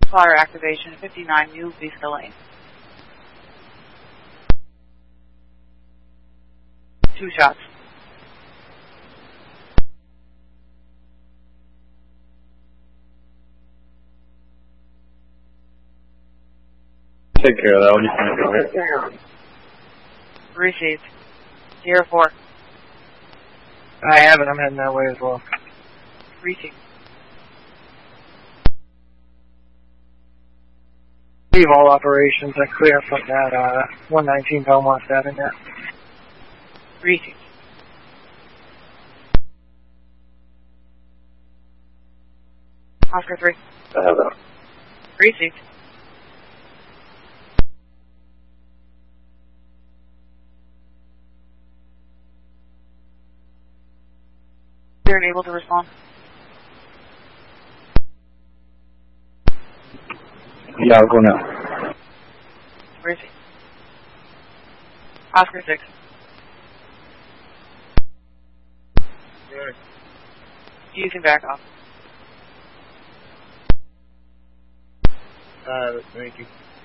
Fire activation, 59 New Vista Lane. 2 shots. Take care of that one. You can go. Received. Sierra 4. I have it. I'm heading that way as well. Received. Leave all operations and clear from that 119 Belmont Avenue. Received. Oscar 3. I have that. Received. They're able to respond. Yeah, I'll go now. Received. Oscar 6. Good. You can back off. Thank you.